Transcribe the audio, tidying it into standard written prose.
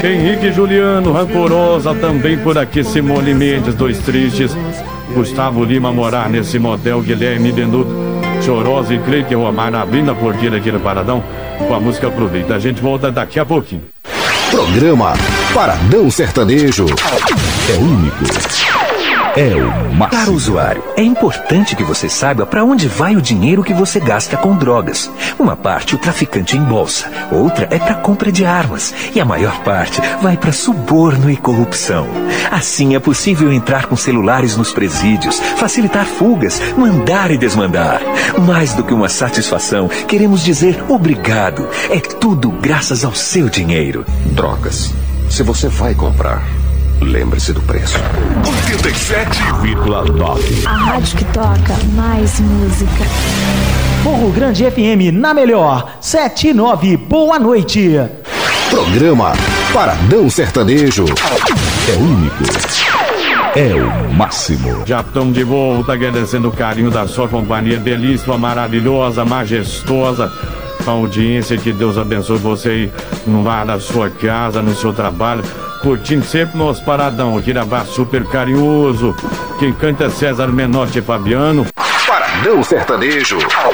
Henrique Juliano, Rancorosa, também por aqui, Simone Mendes, Dois Tristes, Gustavo Lima, Morar nesse Motel, Guilherme Denuto, Chorosa e Cleide Romário, abrindo a porteira aqui no Paradão, com a música Aproveita. A gente volta daqui a pouquinho. Programa Paradão Sertanejo. É único. É o máximo. Caro usuário, é importante que você saiba para onde vai o dinheiro que você gasta com drogas. Uma parte o traficante embolsa, outra é para compra de armas e a maior parte vai para suborno e corrupção. Assim é possível entrar com celulares nos presídios, facilitar fugas, mandar e desmandar. Mais do que uma satisfação, queremos dizer obrigado. É tudo graças ao seu dinheiro. Drogas. Se você vai comprar, lembre-se do preço. 87,9. A rádio que toca mais música. Morro Grande FM na melhor. 79, boa noite. Programa Paradão Sertanejo. É único. É o máximo. Já estamos de volta, agradecendo o carinho da sua companhia belíssima, maravilhosa, majestosa. A audiência, que Deus abençoe você aí no lar da sua casa, no seu trabalho, curtindo sempre nosso Paradão. Aquele abraço super carinhoso. Quem canta é César Menotti e Fabiano. Paradão Sertanejo.